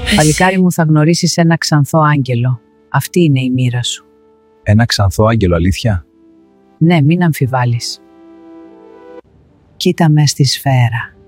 Παλικάρι μου, θα γνωρίσεις ένα ξανθό άγγελο. Αυτή είναι η μοίρα σου. Ένα ξανθό άγγελο, αλήθεια? Ναι, μην αμφιβάλλεις. Κοίτα μες στη σφαίρα.